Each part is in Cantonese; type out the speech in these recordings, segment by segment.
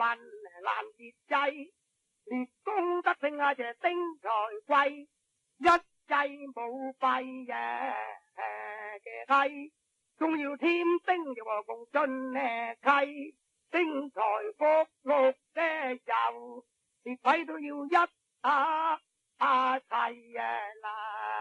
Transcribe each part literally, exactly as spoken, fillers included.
文難節制，列公德勝啊，就丁財貴，一制冇弊嘅嘅梯，仲要添丁就話共進呢契，丁財福祿嘅就列位都要一啊啊齊嘅啦。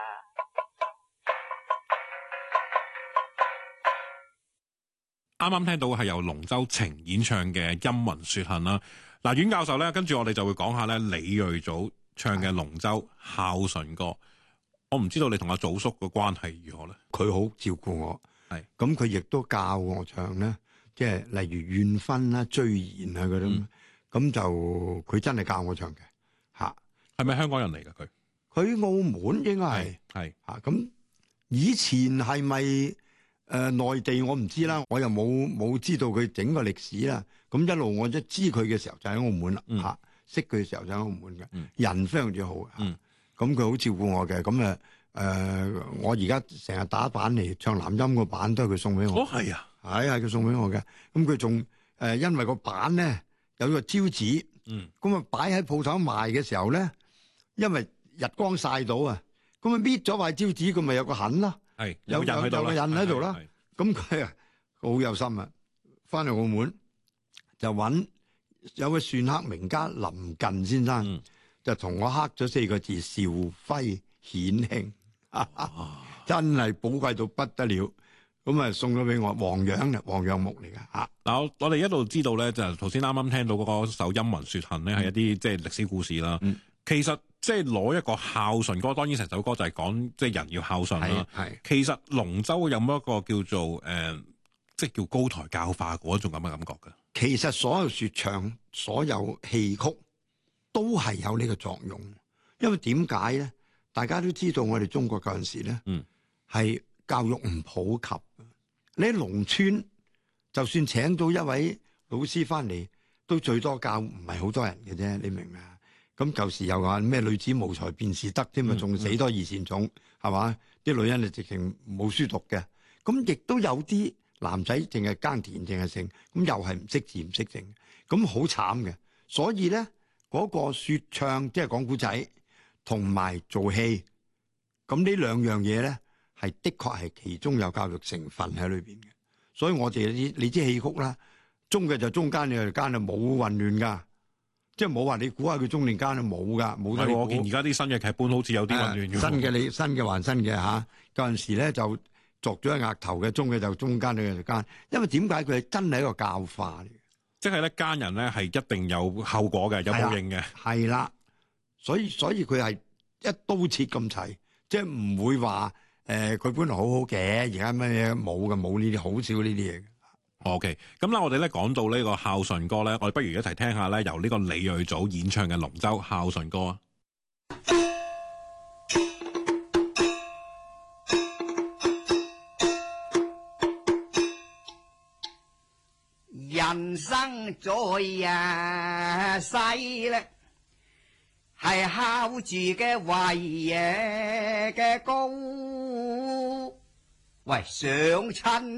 啱啱聽到係由龍舟情演唱嘅《陰雲雪恨》啦。嗱，阮教授咧，跟住我哋就會講下咧李瑞祖唱嘅龍舟孝順歌。我唔知道你同阿祖叔嘅關係如何咧？ 佢好照顧我， 係咁佢亦都教我唱咧，即係例如怨婚啦、追言啊嗰種，咁、嗯、就佢真係教我唱嘅嚇。 係咪香港人嚟㗎佢？ 佢澳門應該係係嚇。咁以前係咪？誒、呃、內地我唔知啦，我又冇冇知道佢整個歷史啦。咁一路我一知佢嘅時候就喺澳門啦，嚇、嗯啊、識佢嘅時候就喺澳門嘅、嗯，人非常之好。咁佢好照顧我嘅。咁誒誒，我而家成日打板嚟唱南音個板都係佢送俾我。 哦，係啊， 係係佢送俾我嘅。咁佢仲誒因為個板咧有個招紙，咁啊擺喺鋪頭賣嘅時候咧，因為日光曬到啊，咁啊搣咗塊招紙，佢咪有個痕咯。係有有有個印喺度啦，咁佢啊好有心啊！翻嚟澳門就揾有個篆刻名家林近先生，嗯、就同我刻咗四個字：兆輝顯慶，真係寶貴到不得了。咁啊送咗俾我，黃楊嘅黃楊木嚟㗎嚇。嗱， 我我哋一路知道咧，就頭先啱啱聽到嗰個首《陰雲雪恨》咧，係一啲即係歷史故事啦。嗯、其實即係攞一個孝順歌，當然成首歌就係講即係人要孝順啦。係，其實龍舟有冇一個叫做誒、呃，即係叫高台教化嗰種咁嘅感覺嘅？ 其實所有説唱、所有戲曲都係有呢個作用。因為點解咧？大家都知道我哋中國嗰陣時咧，嗯，係教育唔普及。你喺農村，就算請到一位老師翻嚟，都最多教唔係好多人嘅啫。你明唔明啊？咁舊時又話咩女子無才便是德添啊，仲死多二善種係嘛？啲女人就直情冇書讀嘅。咁亦都有啲男仔淨係耕田淨係成，咁又係唔識字唔識整，咁好慘嘅。所以咧，嗰、那個説唱即係講古仔同埋做戲，咁呢兩樣嘢咧係的確係其中有教育成分喺裏邊嘅。所以我哋啲你知戲曲啦，中嘅就中間，你就間就冇混亂噶。即係冇話你估下佢中年間啊，冇噶，冇得。 我見而家啲新嘅劇本好似有啲混亂嘅、 啊。新嘅你新嘅還新嘅嚇，嗰陣時咧就作咗一額頭嘅，中嘅就中間嘅就間。因為點解佢係真係一個教化嚟嘅？即係咧奸人咧係一定有後果嘅，有報應嘅。係啦，所以所以佢係一刀切咁齊，即係唔會話誒佢本來好好嘅，而家乜嘢冇嘅，冇呢啲好少呢啲嘢嘅。 OK，咁啦，我哋咧講到呢個孝順歌咧，我哋不如一齊聽下咧，由呢個李瑞祖演唱嘅龍舟孝順歌啊！ 人生在啊世咧，係孝住嘅為嘢嘅高，喂上親。